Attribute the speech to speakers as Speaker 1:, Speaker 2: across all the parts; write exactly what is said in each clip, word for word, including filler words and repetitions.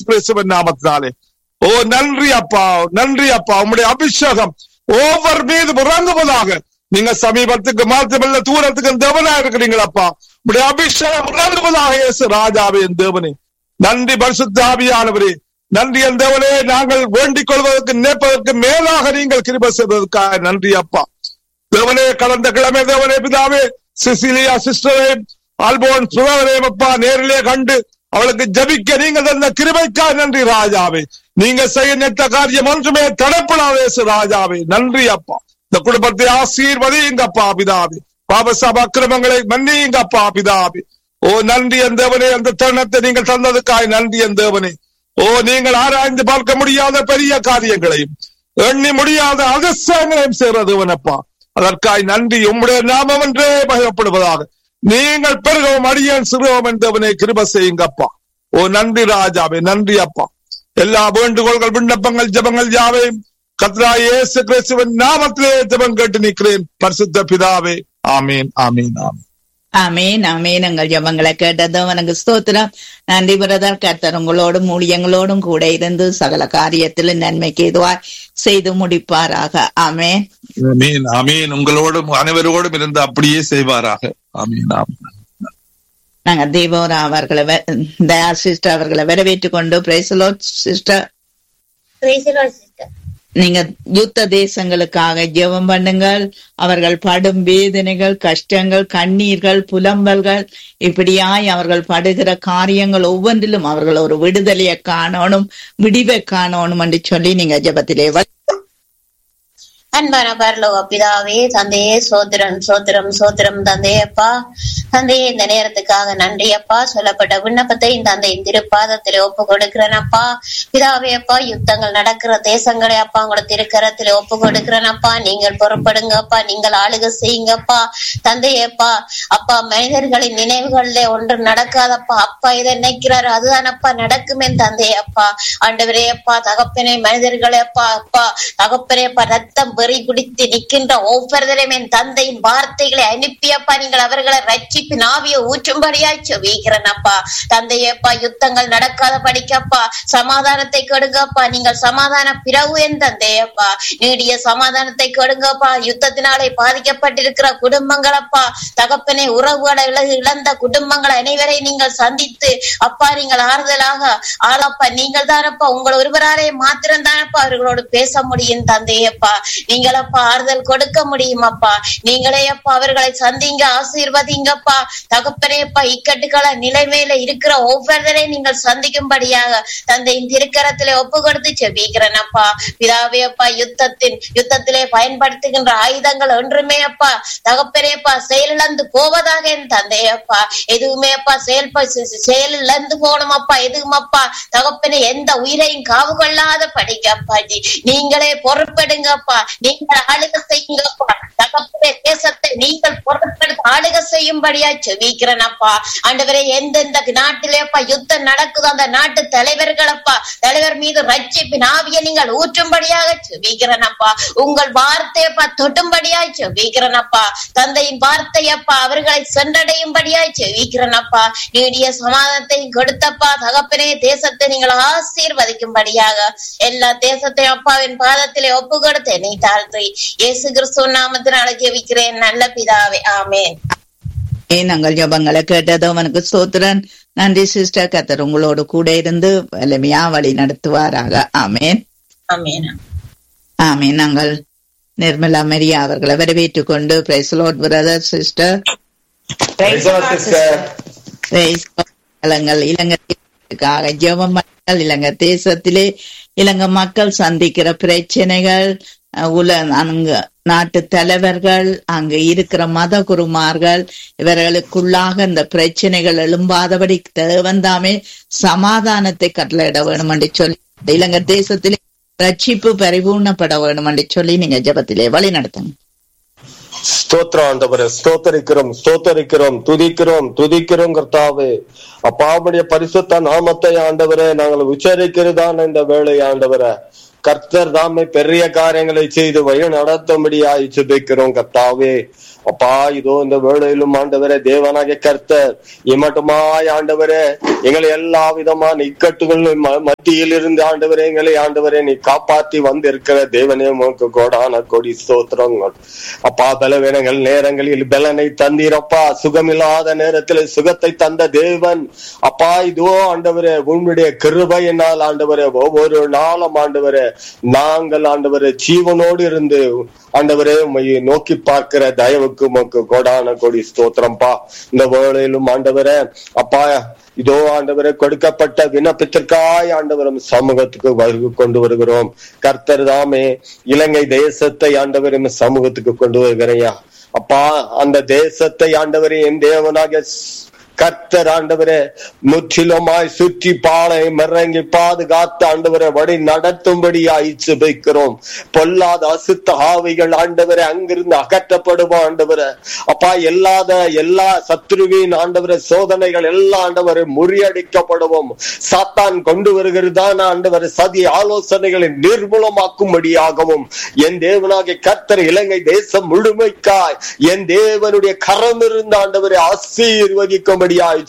Speaker 1: கிறிஸ்துவின் நாமத்தினாலே. ஓ நன்றி அப்பா, நன்றி அப்பா. உம்முடைய அபிஷேகம் ஒவ்வொரு மீது இறங்குவதாக. நீங்க சமீபத்துக்கு மாற்றமல்ல தூரத்துக்கு தேவனா இருக்கிறீங்களப்பா. உடைய அபிஷேகம் இறங்குவதாக இயேசு ராஜாவே என் தேவனே. நன்றி பரிசுத்த ஆவியானவரே. நன்றி என் தேவனே. நாங்கள் வேண்டிக் கொள்வதற்கு நினைப்பதற்கு மேலாக நீங்கள் கிருபை செய்வதற்காக நன்றி அப்பா. தேவனே கடந்த கிழமை தேவனே பிதாவே சிசிலியா சிஸ்டரே ஆல்போன் சுதவரேம் அப்பா நேரிலே கண்டு அவளுக்கு ஜபிக்க நீங்கள் தந்த கிருபைக்காக நன்றி ராஜாவே. நீங்க செய்ய நினைத்த காரியம் ஒன்றுமே தடைப்படாதே ராஜாவே. நன்றி அப்பா. இந்த குடும்பத்தை ஆசீர்வதிங்கப்பா பிதாவே. பாபசாப அக்கிரமங்களை மன்னியுங்கப்பா பிதாவே. ஓ நன்றி என் தேவனே. அந்த தருணத்தை நீங்கள் தந்ததுக்காய் நன்றி என் தேவனே. ஓ நீங்கள் ஆராய்ந்து பார்க்க முடியாத பெரிய காரியங்களையும் எண்ணி முடியாத அதிசயங்களையும் செய்வனப்பா. அதற்காய் நன்றி. உம்முடைய நாமம் என்றே பயப்படுவதாக. நீங்கள் பெருகவும் அடியேன் சிறுவோம் என் தேவனே கிருபை செய்யுங்கப்பா. ஓ நன்றி ராஜாவே. நன்றி அப்பா. எல்லா வேண்டுகோள்கள் விண்ணப்பங்கள் ஜபங்கள் யாவையும் கர்த்தராகிய இயேசு கிறிஸ்துவின் நாமத்திலே ஜெபம் கேட்டு நிற்கிறேன் பரிசுத்த பிதாவே. ஆமீன் ஆமீன் ஆமீன்
Speaker 2: ஆமீன் ஆமீன். எங்கள் ஜபங்களை கேட்டதோ எனக்கு ஸ்தோத்திரம். நன்றி பிரதர். கர்த்தர் உங்களோடும் ஊழியங்களோடும் கூட இருந்து சகல காரியத்திலும் நன்மைக்கு எதுவாய் செய்து முடிப்பாராக. ஆமீன்
Speaker 1: ஆமீன் ஆமீன். உங்களோடும் அனைவரோடும் இருந்து அப்படியே செய்வாராக. ஆமீன் ஆமீன்.
Speaker 2: நாங்க தேவோரா அவர்களை தயா சிஸ்டர் அவர்களை வரவேற்றுக் கொண்டு praise the Lord sister.
Speaker 3: Praise the Lord sister.
Speaker 2: நீங்க யுத்த தேசங்களுக்காக ஜெபம் பண்ணுங்கள். அவர்கள் படும் வேதனைகள், கஷ்டங்கள், கண்ணீர்கள், புலம்பல்கள், இப்படியாய் அவர்கள் படுகிற காரியங்கள் ஒவ்வொன்றிலும் அவர்கள் ஒரு விடுதலையை காணணும், விடிவை காணணும் என்று சொல்லி நீங்க ஜெபத்திலே
Speaker 3: அன்பான பரலோக பிதாவே தந்தையே சோத்திரம் சோத்திரம் சோத்திரம் தந்தையப்பா. தந்தையே இந்த நேரத்துக்காக நன்றி அப்பா. சொல்லப்பட்ட விண்ணப்பத்தை தந்தையின் திருப்பாதத்திலே ஒப்பு கொடுக்கிறேனப்பா. பிதாவே அப்பா, யுத்தங்கள் நடக்கிற தேசங்களை அப்பா உங்களோட திருக்கரத்திலே ஒப்பு கொடுக்கிறேனப்பா. நீங்கள் பொறுப்படுங்கப்பா, நீங்கள் ஆளுகை செய்யுங்கப்பா. தந்தையப்பா அப்பா, மனிதர்களின் நினைவுகளிலே ஒன்று நடக்காதப்பா. அப்பா இதை நினைக்கிறாரு அதுதானப்பா நடக்குமே தந்தையப்பா. ஆண்டவரே அப்பா, தகப்பனே மனிதர்களே அப்பா அப்பா தகப்பனே அப்பா ரத்தம் வெறி குடித்து நிற்கின்ற ஒவ்வொருவரையும் என் தந்தையின் வார்த்தைகளை அனுப்பியப்பா நீங்கள் அவர்களை ரட்சிப்பின் ஆவியை ஊற்றும்படியாய் செபிக்கிறேனப்பா. தந்தையப்பா, யுத்தங்கள் நடக்காத படிக்கப்பா, சமாதானத்தை கெடுங்கப்பா. நீங்கள் சமாதான பிறகு என் தந்தையப்பா, நீடிய சமாதானத்தை கெடுங்கப்பா. யுத்தத்தினாலே பாதிக்கப்பட்டிருக்கிற குடும்பங்களப்பா தகப்பனே, உறவுகளை இழந்த குடும்பங்கள் அனைவரை நீங்கள் சந்தித்து அப்பா நீங்கள் ஆறுதலாக ஆளப்பா. நீங்கள் தானப்பா, உங்கள் ஒருவராலே மாத்திரம் தானப்பா அவர்களோடு பேச முடியும் தந்தையப்பா. நீங்களப்பா ஆறுதல் கொடுக்க முடியுமப்பா. நீங்களே அப்பா அவர்களை சந்திங்க, ஆசீர்வதிங்கப்பா. தகப்பனேப்பா, இக்கட்டுக்கள நிலைமையில இருக்கிற ஒவ்வொருவரையும் நீங்கள் சந்திக்கும்படியாக தந்தையின் திருக்கரத்திலே ஒப்பு கொடுத்து செபிக்கிறேனப்பா. பிதாவே அப்பா, யுத்தத்தின் யுத்தத்திலே பயன்படுத்துகின்ற ஆயுதங்கள் ஒன்றுமே அப்பா தகப்பனேப்பா செயலிழந்து போவதாக என் தந்தையப்பா. எதுவுமே அப்பா செயல் செயலிழந்து போகணும் அப்பா. எதுவும் அப்பா தகப்பனே எந்த உயிரையும் காவு கொள்ளாத படிக்கப்பா. நீங்களே பொறுப்பெடுங்கப்பா. நீங்கள் ஆளுகை செய்யுங்கப்பா. தகப்பனே தேசத்தை நீங்கள் பொறுப்பெடுத்து ஆளுகை செய்யும்படியா செபிக்கிறேனப்பா. ஆண்டவரே, எந்தெந்த நாட்டிலேப்பா யுத்தம் நடக்குதோ அந்த நாட்டு தலைவர்களப்பா தலைவர் மீது ரட்சிப்பின் ஆவியை நீங்கள் ஊற்றும்படியாக செபிக்கிறேனப்பா. உங்கள் வார்த்தையப்பா தொட்டும்படியாய் செபிக்கிறேனப்பா. தந்தையின் வார்த்தையப்பா அவர்களை சென்றடையும்படியாய் செபிக்கிறேனப்பா. நீடிய சமாதானத்தை கொடுத்தப்பா தகப்பனே, தேசத்தை நீங்கள் ஆசீர்வதிக்கும்படியாக எல்லா தேசத்தையும் அப்பாவின் பாதத்திலே ஒப்பு கொடுத்து என்னை தாழ்த்தி இயேசு கிறிஸ்து நாமத்தினால ஜெபிக்கிறேன் நல்ல பிதாவே. ஆமேன்.
Speaker 2: நாங்கள் ஜபங்களை கேட்டதோ அவனுக்கு ஸ்தோத்திரன். நன்றி சிஸ்டர். கர்த்தர் உங்களோடு கூட இருந்து வலிமையா வழி நடத்துவாராக. ஆமேன்
Speaker 3: ஆமேன்
Speaker 2: ஆமேன். நாங்கள் நிர்மலா மரியா அவர்களை வரவேற்றுக் கொண்டு praise the Lord brother sister. இலங்கை ஜெபம் இலங்கை தேசத்திலே இலங்கை மக்கள் சந்திக்கிற பிரச்சனைகள், உல அங்க நாட்டு தலைவர்கள், அங்க இருக்கிற மத குருமார்கள், இவர்களுக்குள்ளாக இந்த பிரச்சனைகள் எழும்பாதபடி தேவன்தாமே சமாதானத்தை கட்டளையிட வேணும் என்று சொல்லி இலங்கை தேசத்திலே ரட்சிப்பு பரிபூர்ணப்பட வேணும் என்று சொல்லி நீங்க ஜெபத்திலே வழி நடத்துங்க.
Speaker 4: ஸ்தோத்திரம் ஆண்டவரே, ஸ்தோத்தரிக்கிறோம் ஸ்தோத்தரிக்கிறோம் துதிக்கிறோம் துதிக்கிறோம் கர்த்தாவே. அப்பாவுடைய பரிசுத்த நாமத்தை ஆண்டவரே நாங்கள் உச்சரிக்கிறதான் இந்த வேளை ஆண்டவரே. கர்த்தர் தாமே பெரிய காரியங்களை செய்து வழி நடத்தும்படியாய் ஜெபிக்கிறோம் கர்த்தாவே. அப்பா இதோ இந்த வேளையிலும் ஆண்டவரே தேவனாகிய கர்த்தர் இம்மட்டுமாய் ஆண்டவரே எங்களை எல்லா விதமான இக்கட்டுகளும் மத்தியில் இருந்து ஆண்டவரே எங்களை ஆண்டவரே நீ காப்பாற்றி வந்திருக்கிற தேவனே உனக்கு கோடான கொடி ஸ்தோத்திரங்கள். அப்பா பலவீனங்கள் நேரங்களில் பலனை தந்தீரப்பா, சுகமில்லாத நேரத்தில் சுகத்தை தந்த தேவன் அப்பா இதோ ஆண்டவரே உன்னுடைய கிருபையினால் ஆண்டவரே ஒவ்வொரு நாளும் ஆண்டவரே நாங்கள் ஆண்டவரே ஜீவனோடு இருந்து ஆண்டவரே உம்மை நோக்கி பார்க்கிற தயவுக்கு உமக்கு கோடான கொடி ஸ்தோத்திரம்பா. இந்த வேளையிலும் ஆண்டவரே அப்பா இதோ ஆண்டவரை கொடுக்கப்பட்ட விண்ணப்பத்திற்காய் ஆண்டவரும் சமூகத்துக்கு வருகை கொண்டு வருகிறோம். கர்த்தர் தாமே இலங்கை தேசத்தை ஆண்டவரும் சமூகத்துக்கு கொண்டு வருகிறையா அப்பா. அந்த தேசத்தை ஆண்டவரே என் தேவனாக கர்த்தர் ஆண்டவரே முற்றிலுமாய் சுற்றி பாலை மறங்கி பாதுகாத்து ஆண்டவரை வழி நடத்தும்படியாய் ஜெபிக்கிறோம். பொல்லாத அசுத்த ஆவிகள் ஆண்டவரை அங்கிருந்து அகற்றப்படுவோம் ஆண்டவரை அப்பா. எல்லாத எல்லா சத்ருவின் ஆண்டவரை சோதனைகள் எல்லா ஆண்டவரை முறியடிக்கப்படுவோம். சாத்தான் கொண்டு வருகிறதான ஆண்டவரை சதி ஆலோசனைகளை நிர்மூலமாக்கும்படியாகவும் என் தேவனாகிய கர்த்தர் இலங்கை தேசம் முழுமைக்காய் என் தேவனுடைய கரம் இருந்த ஆண்டவரை ஆசீர்வதிக்கும்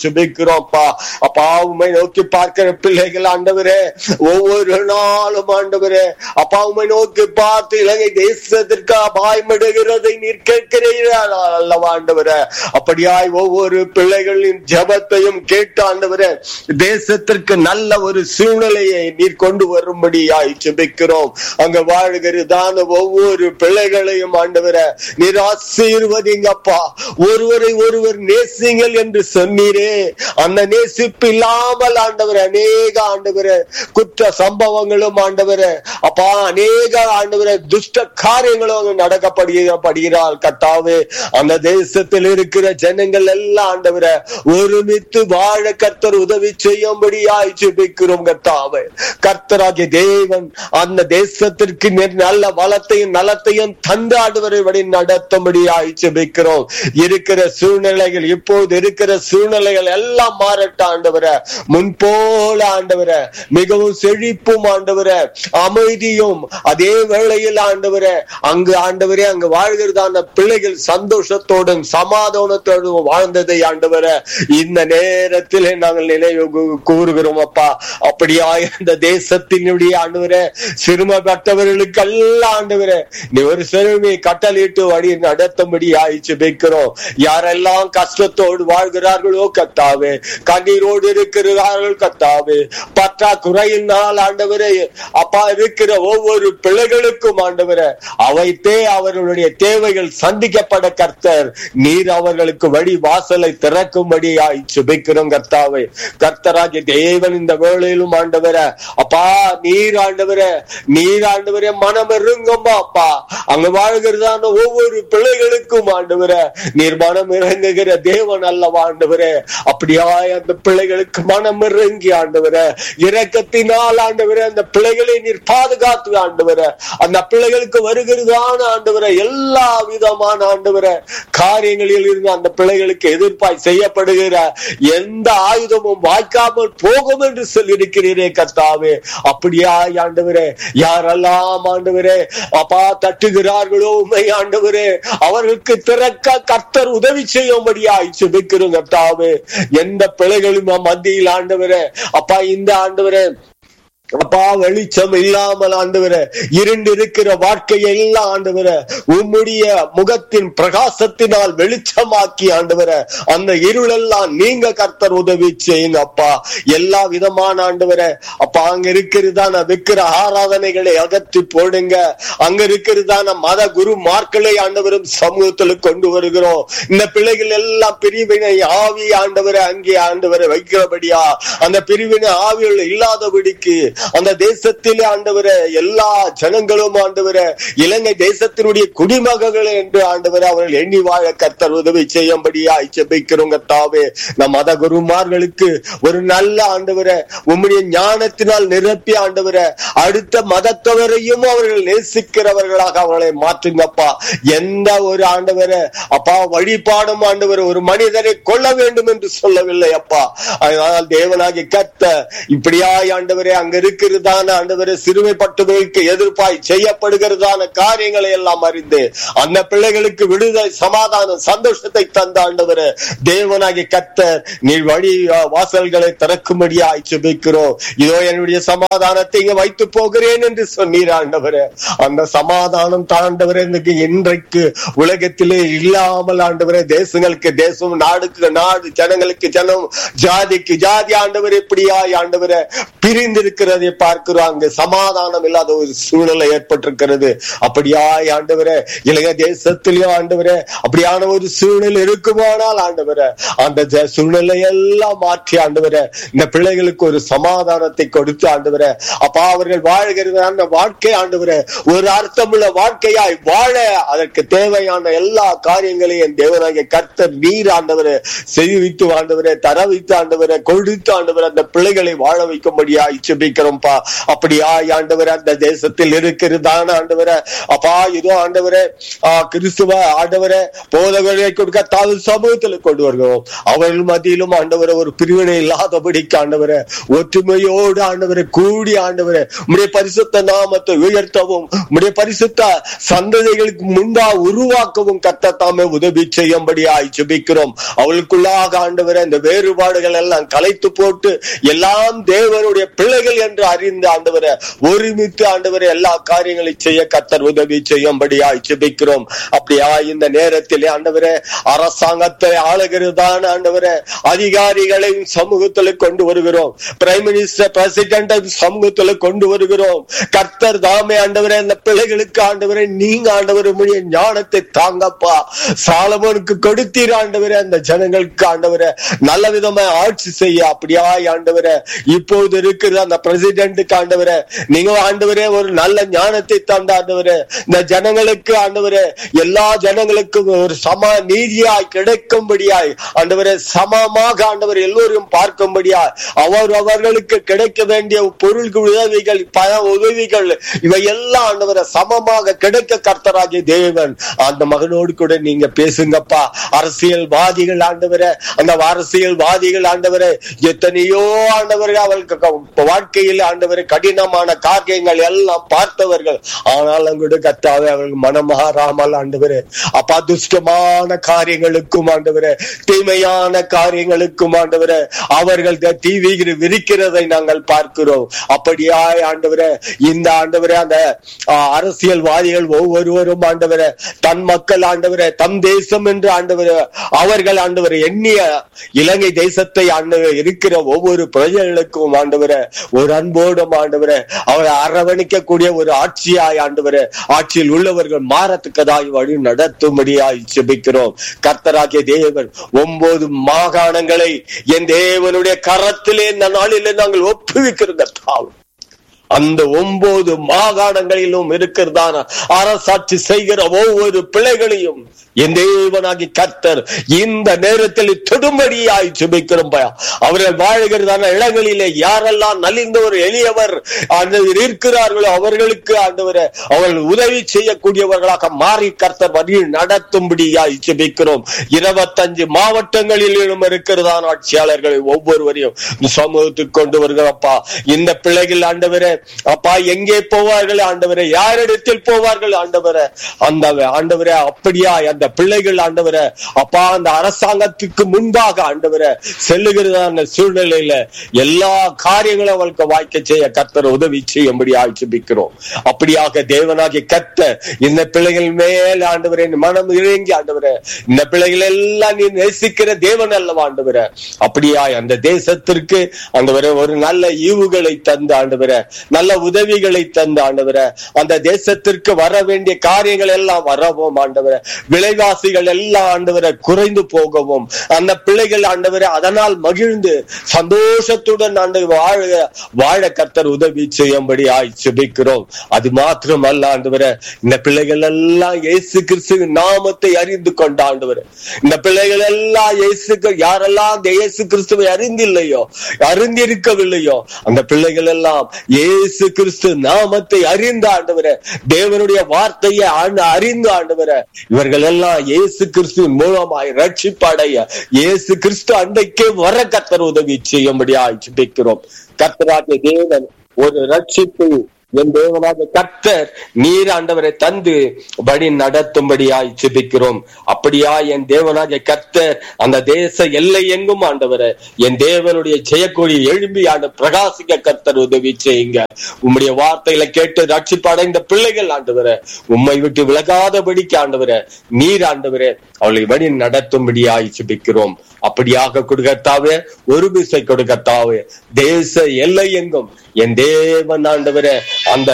Speaker 4: அப்பா. உம்மை நோக்கி பார்க்கிற பிள்ளைகள் ஆண்டவரே ஒவ்வொரு நாளும் ஆண்டவரே அப்பா உம்மை நோக்கி பார்த்து இலங்கை தேசத்திற்கு அபாயமிடுகிறதை நீர் கேட்கிறீர்கள் அல்லவா ஆண்டவரே. அப்படியாய் ஒவ்வொரு பிள்ளைகளின் ஜெபத்தையும் கேட்டு ஆண்டவரே தேசத்திற்கு நல்ல ஒரு சூழ்நிலையை நீர் கொண்டு வரும்படியாய் ஜெபிக்கிறோம். அங்க வாழ்கிறதான ஒவ்வொரு பிள்ளைகளையும் ஆண்டவரே நீர் ஆசீர்வதிங்கப்பா. ஒருவரை ஒருவர் நேசிங்கள் என்று சொன்னீரே, அந்த நேசிப்பு இல்லாமல் ஆண்டவரே அநேக ஆண்டவரே குற்ற சம்பவங்களும் ஆண்டவரே அப்பா அநேக ஆண்டவரே துஷ்ட காரியங்களும் நடக்கப்படுகிறாள் கர்த்தாவே. அந்த தேசத்தில் இருக்கிற ஜனங்கள் எல்லாம் ஆண்டவரே ஒருமித்து வாழ கர்த்தர் உதவி செய்யும்படியாய் ஜெபிக்கிறோம் கர்த்தாவே. கர்த்தராகிய தேவன் அந்த தேசத்திற்கு நல்ல வளத்தையும் நலத்தையும் தந்து ஆண்டவரை வழி நடத்தும்படியாய் ஜெபிக்கிறோம். இருக்கிற சூழ்நிலைகள் இப்போது இருக்கிற சூழ்நிலைகள் எல்லாம் மாறட்ட ஆண்டவரே. முன்போல ஆண்டவரே மிகவும் செழிப்பும் ஆண்டவரே அமைதியும் அதே வேளையில் ஆண்டவரே அங்கு ஆண்டவரே அங்கு வாழ்கிறதான பிள்ளைகள் சந்தோஷத்தோடும் சமாதானத்தோடும் வாழ்ந்ததை ஆண்டவரே இந்த நேரத்திலே நாங்கள் நினைவு கூறுகிறோம் அப்பா. அப்படியாய் அந்த தேசத்தினுடைய ஆண்டவரே சிறுமப்பட்டவர்களுக்கு எல்லாம் ஆண்டவரே நீ ஒரு சிறுமி கட்டளிட்டு வழி நடத்தும்படி ஆயிடுச்சு வைக்கிறோம். யாரெல்லாம் கஷ்டத்தோடு வாழ்கிறார்களோ கத்தாவே, கண்ணீரோடு இருக்கிறார்கள் கத்தாவே, பற்றாக்குறையினால் ஆண்டவரே அப்பா இருக்கிற ஒவ்வொரு பிள்ளைகளுக்கும் ஆண்டவரே அவைத்தே அவர்களுடைய தேவைகள் சந்திக்கப்பட கர்த்தர் நீர் அவர்களுக்கு வழி வாசலை திறக்கும்படி ஜெபிக்கிறோம் கர்த்தாவே. கர்த்தராகிய தேவன் இந்த வேளையிலும் ஆண்டவரே அப்பா நீர் ஆண்டவரே நீர் ஆண்டவரே மனம் இறங்கும்பா அப்பா. அங்க வாழ்கிறதான ஒவ்வொரு பிள்ளைகளுக்கும் ஆண்டவரே நீர் மனம் இறங்குகிற தேவன் அல்லவா ஆண்டவரே. அப்படியாய் அந்த பிள்ளைகளுக்கு மனம் இறங்கி ஆண்டவரே இரக்கத்தினால் ஆண்டவரே அந்த பிள்ளைகளை நீர் பாதுகாத்து ஆண்டவரே அந்த பிள்ளைகளுக்கு வருகிறதான ஆண்டவரே எல்லா விதமான ஆண்டவரே காரியங்களில் இருந்து அந்த பிள்ளைகளுக்கு எதிர்ப்பாய் செய்யப்படுகிற எந்த ஆயுதமும் வாய்க்காமல் போகும் என்று சொல்லியிருக்கிறீரே கர்த்தாவே. அப்படியாய் ஆண்டவரே யாரெல்லாம் ஆண்டவரே அப்பா தட்டுகிறார்களோ உண்மை ஆண்டவரே அவர்களுக்கு திறக்க கர்த்தர் உதவி செய்யும்படியாய் ஜெபிக்கிறோம் கர்த்தாவே. எந்த பிள்ளைகளும் மத்தியில் ஆண்டவரே அப்பா இந்த ஆண்டவரே அப்பா வெளிச்சம் இல்லாமல் ஆண்டவரே இருண்டு இருக்கிற வாழ்க்கையை எல்லாம் ஆண்டவரே உம்முடைய முகத்தின் பிரகாசத்தினால் வெளிச்சமாக்கி ஆண்டவரே அந்த இருளெல்லாம் நீங்க கர்த்தர் உதவி செய்யுங்க அப்பா. எல்லா விதமான ஆண்டவரே அப்பா அங்க இருக்கிறதான விக்கிர ஆராதனைகளை அகற்றி போடுங்க. அங்க இருக்கிறதான மத குரு மார்க்களை ஆண்டவரும் சமூகத்துல கொண்டு வருகிறோம். இந்த பிள்ளைகள் எல்லாம் பிரிவினை ஆவி ஆண்டவரை அங்கே ஆண்டவரை வைக்கிறபடியா அந்த பிரிவினை ஆவிகள் இல்லாதபடிக்கு அந்த தேசத்திலே ஆண்டவரே எல்லா ஜனங்களும் ஆண்டவரே இலங்கை தேசத்தினுடைய குடிமகர்கள் என்று ஆண்டவரே அவர்கள் எண்ணி வாழ கர்த்தர் உதவி செய்யும்படியா ஜெபிக்கிறோம் கர்த்தாவே. நம் மத குருமார்களுக்கு ஒரு நல்ல ஆண்டவரே உம்முடைய ஞானத்தினால் நிரப்பி ஆண்டவரே அடுத்த மதத்தவரையும் அவர்கள் நேசிக்கிறவர்களாக அவர்களை மாற்றுங்கப்பா. எந்த ஒரு ஆண்டவரே அப்பா வழிபாடும் ஆண்டவரே ஒரு மனிதரை கொள்ள வேண்டும் என்று சொல்லவில்லை அப்பா. அதனால் தேவனாகிய கர்த்தர் இப்படியாய் ஆண்டவரே அங்க இருக்கிறதான ஆண்டவரே சிறுமைப்பட்டவர்களுக்கு எதிர்ப்பாய் செய்யப்படுகிறதான காரியங்களை எல்லாம் அறிந்து அந்த பிள்ளைகளுக்கு விடுதலை, சமாதானம், சந்தோஷத்தை தந்த ஆண்டவரே தேவனாகிய கர்த்தர் நீ வழி வாசல்களை திறக்கும்படியாய் ஜெபிக்கிறோம். இதோ என்னுடைய சமாதானத்தை இங்க வைத்து போகிறேன் என்று சொன்னீர் ஆண்டவரே. அந்த சமாதானம் தாண்டவரே இன்றைக்கு உலகத்திலே இல்லாமல் ஆண்டவரே தேசங்களுக்கு தேசம், நாடுக்கு நாடு, ஜனங்களுக்கு ஜனம், ஜாதிக்கு ஜாதி ஆண்டவர் எப்படியாய் ஆண்டவரை பிரிந்திருக்கிறதை பார்க்கிறோம். அங்கு சமாதானம் இல்லாத ஒரு சூழ்நிலை ஏற்பட்டிருக்கிறது. அப்படியாய் ஆண்டவரை இலங்கை தேசத்திலேயும் ஆண்டவரை அப்படியான ஒரு சூழ்நிலை இருக்குமானால் ஆண்டவரை அந்த சூழ்நிலை எல்லாம் மாற்றி ஆண்டவரை இந்த பிள்ளைகளுக்கு ஒரு சமாதானத்தை கொடுத்து ஆண்டவரை அப்பா அவர்கள் வாழ்கிற அந்த வாழ்க்கை ஆண்டவரை ஒரு அர்த்தமுள்ள வாழ்க்கையாய் வாழ அதற்கு தேவையான எல்லா காரியங்களையும் தேவனாகிய கர்த்தர் நீர் ஆண்டவரை செய்வித்து ஆண்டவரை தர வைத்து ஆண்டவரை கொடுத்து ஆண்டவர் அந்த பிள்ளைகளை வாழ வைக்கும்படியா ஜெபிக்கிறோம்ப்பா. அப்படியாய் ஆண்டவரை அந்த தேசத்தில் இருக்கிறதான ஆண்டவரை அப்பா இதோ ஆண்டவரை கிறிஸ்துவ ஆண்டவரை போதகர்களை கொடுக்க தாவு சமூகத்தில் கொண்டு வருகிறோம். அவர்கள் மத்தியிலும் ஆண்டவரை ஒரு பிரிவினை இல்லாதபடிக்கு ஆண்டவரை ஒற்றுமையோடு ஆண்டவரை கூடி ஆண்டவரை உம்முடைய பரிசுத்த நாமத்தை உயர்த்தவும் உம்முடைய பரிசுத்த சந்ததிகளுக்கு முன்பா உருவாக்கவும் கர்த்தர் தாமே உதவி செய்யும்படியாய் ஜெபிக்கிறோம். அவளுக்குள்ளாக ஆண்டவரை இந்த வேறுபாடுகள் எல்லாம் கலைத்து போட்டு எல்லாம் தேவனுடைய பிள்ளைகள் என்று அறிந்து ஆண்டவரை ஒருமித்து ஆண்டவரை எல்லா காரியங்களை செய்ய கர்த்தர் உதவி செய்யும்படியாய் ஜெபிக்கிறோம். அப்படியா இந்த நேரத்திலே ஆண்டவரை அரசாங்கத்தை ஆளுகிறதான ஆண்டவரை அதிகாரிகளையும் சமூகத்தில் கொண்டு வருகிறோம். பிரைம் மினிஸ்டர், பிரசிடென்ட் சமூகத்தில் கொண்டு வருகிறோம். கர்த்தர் தாமே ஆண்டவரை அந்த பிள்ளைகளுக்கு ஆண்டவரை நீங்க ஆண்டவர் உம்முடைய ஞானத்தை தாங்கப்பா. சாலமோனுக்கு கொடுத்தீர் ஆண்டவரை அந்த ஜனங்களுக்கு ஆண்டவரை நல்ல விதமா ஆட்சி செய்ய. அப்படியாய் ஆண்டவரை இப்போது இருக்கிற அந்த பிரசிடென்ட்டுக்கு ஆண்டவரை நீங்க ஆண்டவரே ஒரு நல்ல ஞானத்தை தந்த ஆண்டவரே இந்த ஜனங்களுக்கு ஆண்டவரே எல்லா ஜனங்களுக்கும் ஒரு சம நீதியாய் கிடைக்கும்படியாய் ஆண்டவரே சமமாக ஆண்டவர் எல்லோரும் பார்க்கும்படியாய் அவர் அவர்களுக்கு கிடைக்க வேண்டிய பொருள் உதவிகள், பண உதவிகள் இவை எல்லாம் ஆண்டவரை சமமாக கிடைக்க கர்த்தராகிய தேவன் அந்த மகனோடு கூட நீங்க பேசுங்கப்பா. அரசியல்வாதிகள் ஆண்டவரை அந்த அரசியல்வாதிகள் ஆண்டவரை எத்தனையோ ஆண்டவர்கள் அவர்களுக்கு வாழ்க்கையில் ஆண்டவரை கடினமான காரியங்கள் எல்லாம் பார்த்தவர்கள். ஆனால் கூட கர்த்தாவே அவர்கள் மனமாறாமல் ஆண்டவரே அப்பா துஷ்டமான காரியங்களுக்கும் ஆண்டவரே தீமையான காரியங்களுக்கும் ஆண்டவரே அவர்கள் தீவி விரிக்கிறதை நாங்கள் பார்க்கிறோம். அப்படியாய் ஆண்டவரே இந்த ஆண்டவரே அந்த அரசியல்வாதிகள் ஒவ்வொருவரும் ஆண்டவரே தன் மக்கள் ஆண்டவரே தம் தேசம் என்று ஆண்டவரே அவர்கள் ஆண்டவரை எண்ணிய இலங்கை தேசத்தை ஆண்டவர் இருக்கிற ஒவ்வொரு பிரஜைகளுக்கும் ஆண்டவரை ஒரு அன்போடும் ஆண்டவரை அவரை அரவணைக்கக்கூடிய ஒரு ஆட்சியாய் ஆண்டவரை ஆட்சியில் உள்ளவர்கள் மாறத்துக்கதாய் வழி நடத்தும்படியாய் ஜெபிக்கிறோம். கர்த்தராகிய தேவன் ஒன்பது மாகாணங்களை என் தேவனுடைய கரத்திலே இந்த நாளிலே நாங்கள் ஒப்புவிக்கிறோம். அந்த ஒன்பது மாகாணங்களிலும் இருக்கிறதான அரசாட்சி செய்கிற ஒவ்வொரு பிள்ளைகளையும் என் தேவனாகி கர்த்தர் இந்த நேரத்தில் தொடும்படியாய் ஜெபிக்கிறோம். அவர்கள் வாழ்கிறதான இடங்களிலே யாரெல்லாம் நலிந்த ஒரு எளியவர் இருக்கிறார்களோ அவர்களுக்கு ஆண்டவரை அவர்கள் உதவி செய்யக்கூடியவர்களாக மாறி கர்த்தர் வழி நடத்தும்படியாய் ஜெபிக்கிறோம். இருபத்தஞ்சு மாவட்டங்களிலும் இருக்கிறதான ஆட்சியாளர்களை ஒவ்வொருவரையும் சமூகத்துக்கு கொண்டு வருகிறப்பா. இந்த பிள்ளைகள் ஆண்டவரை அப்பா எங்கே போவார்கள் ஆண்டவரை, யாரிடத்தில் போவார்கள் ஆண்டவரை, அந்த ஆண்டவரை அப்படியா அந்த பிள்ளைகள் ஆண்டவரை அப்பா அந்த அரசாங்கத்துக்கு முன்பாக ஆண்டவரை செல்லுகிறதான சூழ்நிலையில எல்லா காரியங்களும் அவளுக்கு வாய்க்க செய்ய கர்த்தர் உதவி செய்யும்படி ஆட்சிபிக்கிறோம். அப்படியாக தேவனாகிய கர்த்தர் இந்த பிள்ளைகள் மேல் ஆண்டவரை மனம் இறங்கி ஆண்டவரை இந்த பிள்ளைகள் எல்லாம் நீ நேசிக்கிற தேவன் அல்லவா ஆண்டவரை, அப்படியாய் அந்த தேசத்திற்கு ஆண்டவரை ஒரு நல்ல ஈவுகளை தந்து ஆண்டவரை நல்ல உதவிகளை தந்து ஆண்டவரை அந்த தேசத்திற்கு வர வேண்டிய காரியங்கள் எல்லாம் வரவும் ஆண்டவரை விலைவாசிகள் எல்லாம் ஆண்டவரை குறைந்து போகவும் அந்த பிள்ளைகள் ஆண்டவரை அதனால் மகிழ்ந்து சந்தோஷத்துடன் ஆண்டவர் வாழ வாழ கர்த்தர் உதவி செய்யும்படி ஜெபிக்கிறோம். அது மாத்திரம் அல்ல ஆண்டவரை இந்த பிள்ளைகள் எல்லாம் இயேசு கிறிஸ்து நாமத்தை அறிந்து கொண்ட ஆண்டவரை இந்த பிள்ளைகள் எல்லாம் இயேசு யாரெல்லாம் இயேசு கிறிஸ்துவை அறிந்தில்லையோ அறிந்திருக்கவில்லையோ அந்த பிள்ளைகள் எல்லாம் இயேசு கிறிஸ்து நாமத்தை அறிந்த ஆண்டவரே தேவனுடைய வார்த்தையை அறிந்து ஆண்டவரே இவர்கள் எல்லாம் இயேசு கிறிஸ்துவின் மூலமாய் ரட்சிப்படைய இயேசு கிறிஸ்து அண்டைக்கே வர கர்த்தர் உதவி செய்யும்படியாய் ஜெபிக்கிறோம். கர்த்தராகிய தேவன் ஒரு ரட்சிப்பு என் தேவனாக கர்த்தர் நீர் ஆண்டவரை தந்து வழி நடத்தும்படியாய் ஜெபிக்கிறோம். அப்படியா என் தேவனாக கர்த்தர் அந்த தேச எல்லை எங்கும் ஆண்டவரை என் தேவனுடைய ஜெயக்கொடி எழும்பி ஆண்டு பிரகாசிக்க கர்த்தர் உதவி செய்யுங்க. உம்முடைய வார்த்தைகளை கேட்டு ரட்சிப்படைந்த பிள்ளைகள் ஆண்டவரை உம்மை விட்டு விலகாதபடிக்கு ஆண்டவரை நீர் ஆண்டவரை அவளை வழி நடத்தும்படியாய் ஜெபிக்கிறோம். அப்படியாக கொடுக்கத்தாவே ஒரு விசை கொடுக்கத்தாவே தேச எல்லை எங்கும் என் தேவன் ஆண்டவரே அந்த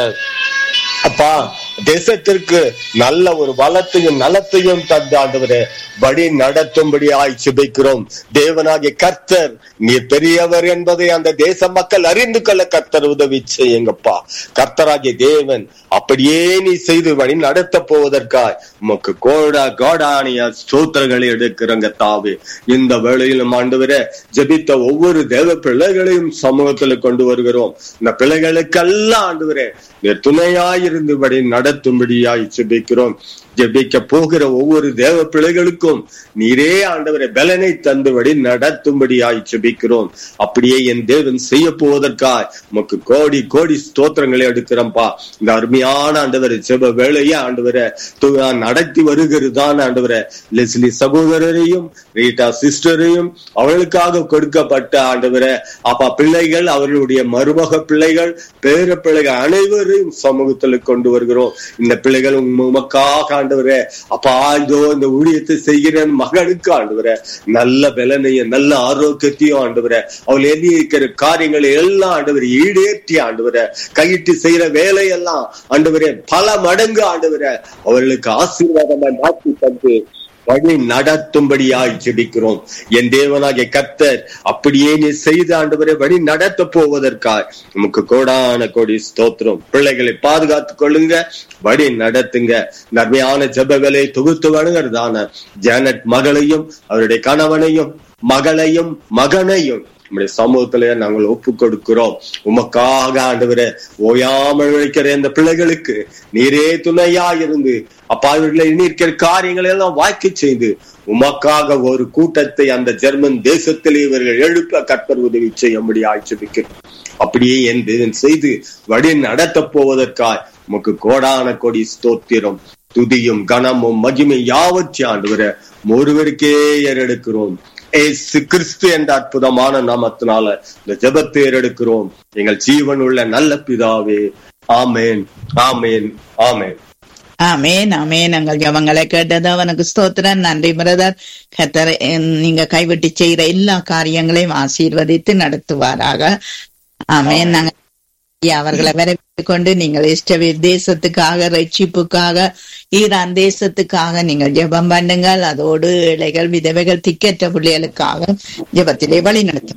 Speaker 4: அப்பா தேசத்திற்கு நல்ல ஒரு வளத்தையும் நலத்தையும் தந்து ஆண்டவரே வழி நடத்தும்படியாய் ஜெபிக்கிறோம். தேவனாகிய கர்த்தர் நீர் பெரியவர் என்பதை அந்த தேச மக்கள் அறிந்து கொள்ள கர்த்தர் உதவி செய்யுங்கப்பா. கர்த்தராகிய தேவன் அப்படியே நீ செய்து வழி நடத்த போவதற்காய் உமக்கு கோடா கோடானிய ஸ்தோத்திரங்களை எடுக்கிறங்க தாவே. இந்த வேளையிலும் ஆண்டவரே ஜெபித்த ஒவ்வொரு தேவ பிள்ளைகளையும் சமூகத்துல கொண்டு வருகிறோம். இந்த பிள்ளைகளுக்கெல்லாம் ஆண்டவரே நீர் துணையாயிருந்து வழி நடத்தும்படியாய் ஜெபிக்கிறோம். ஜெபிக்க போகிற ஒவ்வொரு தேவ பிள்ளைகளுக்கும் நீரே ஆண்டவரை பலனை தந்துபடி நடத்தும்படியாய் ஜெபிக்கிறோம். அப்படியே என் தேவன் செய்ய போவதற்காய் உமக்கு கோடி கோடி ஸ்தோத்திரங்களை எடுக்கிறோம்ப்பா. இந்த அருமையான ஆண்டவரை ஜெப வேலையே ஆண்டவரை நடத்தி வருகிறதான ஆண்டவரை லெஸ்லி சகோதரரையும் ரீட்டா சிஸ்டரையும் அவர்களுக்காக கொடுக்கப்பட்ட ஆண்டவரை அப்பா பிள்ளைகள் அவர்களுடைய மருமக பிள்ளைகள் பேர பிள்ளைகள் அனைவரையும் சமூகத்துல கொண்டு வருகிறோம். இந்த பிள்ளைகள் உமக்காக ஆண்டவரே அப்பா இதோ இந்த ஊழியத்தை செய்கிற மகனுக்கு ஆண்டவரே நல்ல பலனையும் நல்ல ஆரோக்கியத்தையும் ஆண்டவரே அவள் எண்ணி இருக்கிற காரியங்களை எல்லாம் ஆண்டவரை ஈடேற்றி ஆண்டவரை கையிட்டு செய்யற வேலையெல்லாம் ஆண்டவரே பல மடங்கு ஆண்டவரை அவர்களுக்கு ஆசீர்வாதமா மாற்றி தந்து வழி நடத்தும்படியாய் ஜெபிக்கிறோம். என் தேவனாகிய கர்த்தர் அப்படியே நீ செய்த ஆண்டவரை வழி நடத்த போவதற்காய் நமக்கு கோடான கோடி ஸ்தோத்திரம். பிள்ளைகளை பாதுகாத்துக் கொள்ளுங்க, வழி நடத்துங்க. நன்மையான ஜெபங்களை தொகுத்து வழங்குறதான ஜானட் மகளையும் அவருடைய கணவனையும் மகளையும் மகனையும் நம்முடைய சமூகத்திலே நாங்கள் ஒப்பு கொடுக்கிறோம். உமக்காக ஆண்டவரே ஓயாமல் உழைக்கிற இந்த பிள்ளைகளுக்கு நீரே துணையா இருந்து அப்பா அவர்களை இருக்கிற காரியங்களை எல்லாம் வாய்க்க செய்து உமக்காக ஒரு கூட்டத்தை அந்த ஜெர்மன் தேசத்திலே இவர்கள் எழுப்ப கர்த்தர் உதவி செய்யும்படி ஆட்சேபிக்கிறோம். அப்படியே என் தேவன் செய்து வழி நடத்த போவதற்காய் உமக்கு கோடான கோடி ஸ்தோத்திரம் துதியும் கனமும் மகிமை யாவற்றை ஆண்டவரே ஒருவருக்கே ஏறெடுக்கிறோம். ஏசு கிறிஸ்து என்ற அற்புதமான நாமத்தினால இந்த ஜெபத்தை ஏறெடுக்கிறோம் எங்கள் ஜீவன் உள்ள நல்ல பிதாவே. ஆமேன், ஆமேன், ஆமேன்,
Speaker 2: ஆமேன், ஆமேன். எங்கள் ஜெபங்களை கேட்டது அவனுக்கு ஸ்தோத்திரம். நன்றி பிரதர். கர்த்தர் நீங்க கைவிட்டு செய்யற எல்லா காரியங்களையும் ஆசீர்வதித்து நடத்துவாராக. ஆமேன். நாங்க அவர்களை வரவேற்றுக் கொண்டு நீங்கள் இஸ்ரவேல் தேசத்துக்காக ரட்சிப்புக்காக ஈரான் தேசத்துக்காக நீங்கள் ஜெபம் பண்ணுங்கள். அதோடு இளைஞர்கள் விதவைகள் திக்கற்ற பிள்ளைகளுக்காக ஜெபத்திலே வழி நடத்தும்.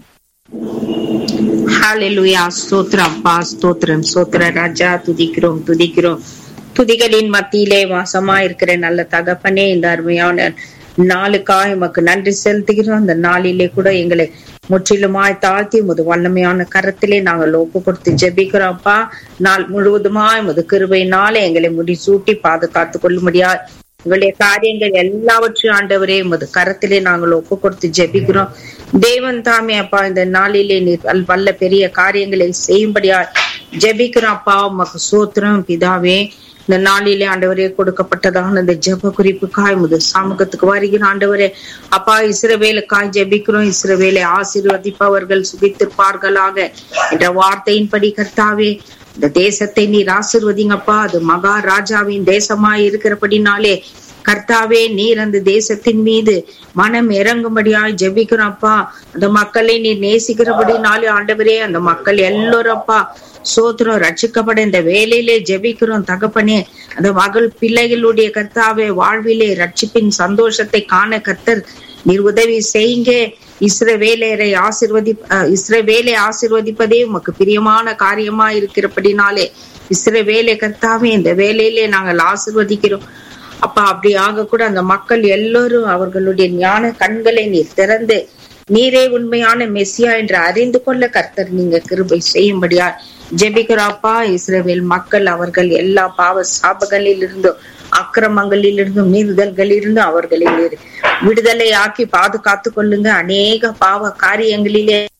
Speaker 5: ஹல்லேலூயா. ஸ்தோத்திரம் அப்பா, ஸ்தோத்திரம், ஸ்தோத்திர ராஜா. துதிக்கிறோம் துதிக்கிறோம் துதிகளின் மத்தியிலே வாசமா இருக்கிற நல்ல தகப்பனே, இந்த அருமையான நாளுக்காக உமக்கு நன்றி செலுத்துகிறோம். அந்த நாளிலே கூட எங்களை முற்றிலுமாய் தாழ்த்தி முது வல்லமையான கரத்திலே நாங்கள் ஒப்பு கொடுத்து ஜெபிக்கிறோம்ப்பா. நாள் முழுவதுமாய் முது கிருபையினாலே எங்களை முடி சூட்டி பாதுகாத்து கொள்ளும்படியா எங்களுடைய காரியங்கள் எல்லாவற்றையும் ஆண்டவரே முது கரத்திலே நாங்கள் ஒப்பு கொடுத்து ஜெபிக்கிறோம். தேவன் தாமே அப்பா இந்த நாளிலே நீ வல்ல பெரிய காரியங்களை செய்யும்படியா ஜெபிக்கிறோம் அப்பா. உமக்கு சோத்திரம் பிதாவே. இந்த நாளிலே ஆண்டவரே கொடுக்கப்பட்டதான இந்த ஜெப குறிப்புக்காய் முது சமூகத்துக்கு வருகிற ஆண்டவரே அப்பா இஸ்ரவேலுக்காய் ஜெபிக்கிறோம். இஸ்ரவேலை ஆசீர்வதிப்பவர்கள் சுகித்திருப்பார்களாக என்ற வார்த்தையின்படி கர்த்தாவே இந்த தேசத்தை நீர் ஆசீர்வதிங்கப்பா. அது மகா ராஜாவின் தேசமாய் இருக்கிறபடினாலே கர்த்தாவே நீர் அந்த தேசத்தின் மீது மனம் இறங்கும்படியாய் ஜெபிக்கிறோம் அப்பா. அந்த மக்களை நீர் நேசிக்கிறபடினாலே ஆண்டவரே அந்த மக்கள் எல்லோரும் அப்பா சோத்திரம் ரட்சிக்கப்பட இந்த வேலையிலே ஜெபிக்கிறோம் தகப்பனே. அந்த மகள் பிள்ளைகளுடைய கர்த்தாவே வாழ்விலே ரட்சிப்பின் சந்தோஷத்தை காண கர்த்தர் நீர் உதவி செய்யுங்க. இஸ்ரவேலரை ஆசீர்வதி இஸ்ரவேலை ஆசீர்வதிப்பதே உமக்கு பிரியமான காரியமா இருக்கிறபடினாலே இஸ்ரவேலை கர்த்தாவே இந்த வேலையிலே நாங்கள் ஆசீர்வதிக்கிறோம் அப்பா. அப்படி ஆக கூட அந்த மக்கள் எல்லோரும் அவர்களுடைய ஞான கண்களை நீர் திறந்து நீரே உண்மையான மெசியா என்று அறிந்து கொள்ள கர்த்தர் நீங்க கிருபை செய்யும்படியா ஜெபிக்கிறாப்பா. இஸ்ரவேல் மக்கள் அவர்கள் எல்லா பாவ சாபங்களில் இருந்தும் அக்கிரமங்களில் இருந்தும் மீறுதல்களில் இருந்தும் அவர்களை விடுதலை ஆக்கி பாதுகாத்து கொள்ளுங்க. அநேக பாவ காரியங்களிலே